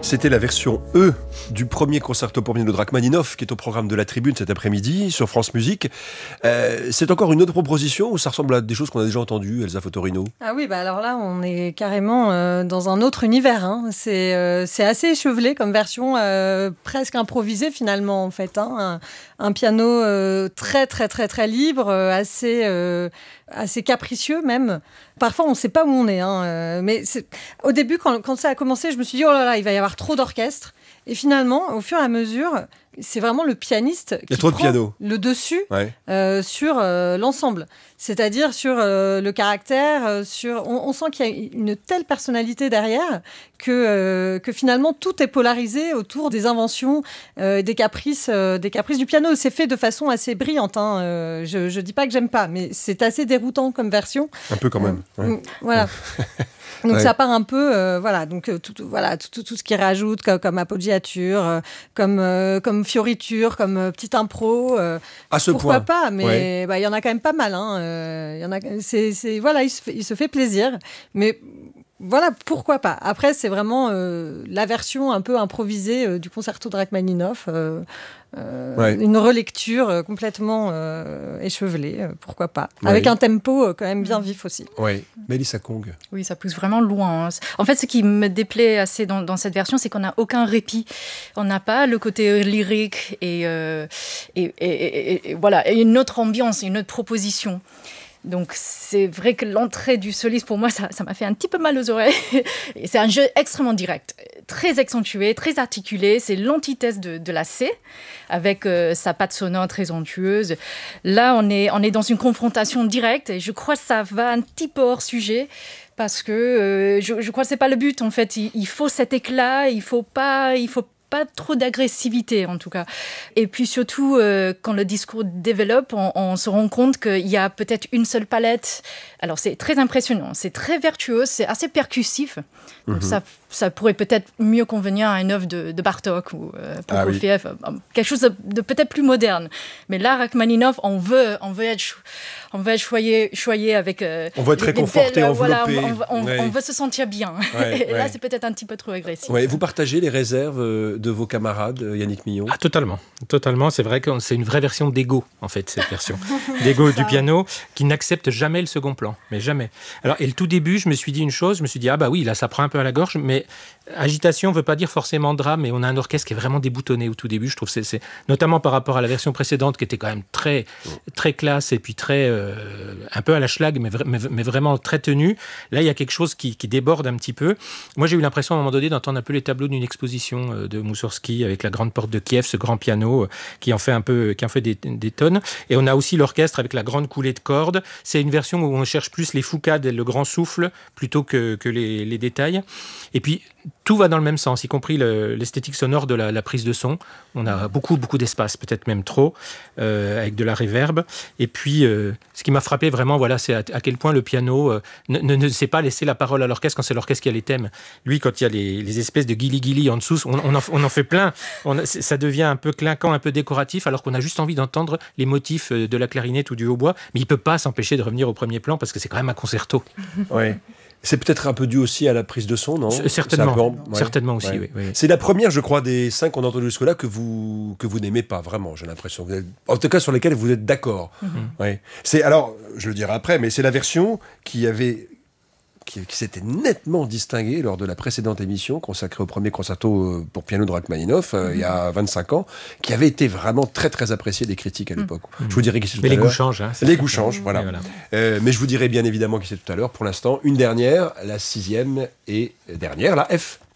C'était la version E du premier concerto pour piano de Rachmaninoff qui est au programme de la Tribune cet après-midi sur France Musique. C'est encore une autre proposition ou ça ressemble à des choses qu'on a déjà entendues, Elsa Fotorino? Ah oui, bah alors là, on est carrément dans un autre univers. Hein. C'est assez échevelé comme version, presque improvisée finalement en fait. Hein. Un piano très très très très libre, assez capricieux même. Parfois, on ne sait pas où on est. Hein. Mais au début, quand ça a commencé, je me suis dit, oh là là, il va y avoir trop d'orchestre. Et finalement, au fur et à mesure, c'est vraiment le pianiste qui prend le dessus sur l'ensemble. C'est-à-dire sur le caractère, on sent qu'il y a une telle personnalité derrière que finalement, tout est polarisé autour des inventions, des caprices du piano. C'est fait de façon assez brillante. Hein. Je ne dis pas que j'aime pas, mais c'est assez déroutant comme version. Un peu quand même. Voilà. Donc ça part un peu, tout ce qui rajoute comme appoggiature, comme fioriture, comme petite impro. Pourquoi pas, mais il y en a quand même pas mal. Hein. Il se fait plaisir, mais voilà, pourquoi pas. Après, c'est vraiment la version un peu improvisée du concerto de Rachmaninoff. Une relecture complètement échevelée, pourquoi pas. Avec un tempo quand même bien vif aussi. Oui, Mélissa Kong. Oui, ça pousse vraiment loin. Hein. En fait, ce qui me déplaît assez dans cette version, c'est qu'on n'a aucun répit. On n'a pas le côté lyrique et voilà, et une autre ambiance, une autre proposition. Donc c'est vrai que l'entrée du soliste, pour moi, ça m'a fait un petit peu mal aux oreilles. Et c'est un jeu extrêmement direct, très accentué, très articulé. C'est l'antithèse de la C, avec sa patte sonore très onctueuse. Là, on est dans une confrontation directe, et je crois que ça va un petit peu hors sujet. Parce que je crois que c'est pas le but, en fait. Il faut cet éclat, il faut pas trop d'agressivité, en tout cas. Et puis surtout, quand le discours développe, on se rend compte qu'il y a peut-être une seule palette. Alors, c'est très impressionnant, c'est très vertueux, c'est assez percussif. Donc, ça pourrait peut-être mieux convenir à une œuvre de Bartók ou Prokofiev, quelque chose de peut-être plus moderne. Mais là, Rachmaninoff, on veut être choyé avec... on veut être réconforté, enveloppé. On veut se sentir bien. Et là, c'est peut-être un petit peu trop agressif. Vous partagez les réserves de vos camarades, Yannick Millon? Totalement. C'est vrai que c'est une vraie version d'Ego, en fait, cette version. D'Ego du piano, qui n'accepte jamais le second plan. Mais jamais. Alors, et le tout début, je me suis dit une chose, je me suis dit, là, ça prend un peu à la gorge, mais agitation ne veut pas dire forcément drame, mais on a un orchestre qui est vraiment déboutonné au tout début, je trouve, c'est notamment par rapport à la version précédente, qui était quand même très, très classe, et puis très, un peu à la schlag, mais vraiment très tenue. Là, il y a quelque chose qui déborde un petit peu. Moi, j'ai eu l'impression, à un moment donné, d'entendre un peu les tableaux d'une exposition de Moussorgsky, avec la grande porte de Kiev, ce grand piano, qui en fait des tonnes. Et on a aussi l'orchestre avec la grande coulée de cordes. C'est une version où on cherche plus les foucades et le grand souffle, plutôt que les détails. Et puis, tout va dans le même sens, y compris l'esthétique sonore de la prise de son. On a beaucoup d'espace, peut-être même trop, avec de la réverb. Et puis, ce qui m'a frappé vraiment, c'est à quel point le piano ne sait pas laisser la parole à l'orchestre quand c'est l'orchestre qui a les thèmes. Lui, quand il y a les espèces de guili-guili en dessous, on en fait plein. Ça devient un peu clinquant, un peu décoratif, alors qu'on a juste envie d'entendre les motifs de la clarinette ou du hautbois. Mais il ne peut pas s'empêcher de revenir au premier plan, parce que c'est quand même un concerto. Oui. C'est peut-être un peu dû aussi à la prise de son, non? Certainement aussi, oui. C'est la première, je crois, des 5 qu'on a entendu jusque-là que vous n'aimez pas vraiment, j'ai l'impression. En tout cas, sur lesquelles vous êtes d'accord. Alors, je le dirai après, mais c'est la version qui s'était nettement distinguée lors de la précédente émission consacrée au premier concerto pour piano de Rachmaninoff, il y a 25 ans, qui avait été vraiment très très apprécié des critiques à l'époque. Je vous dirai qui c'est tout à l'heure. Mais les goûts changent. Les goûts changent, voilà. Mais je vous dirai bien évidemment qui c'est tout à l'heure. Pour l'instant, une dernière, la 6e et dernière, la F.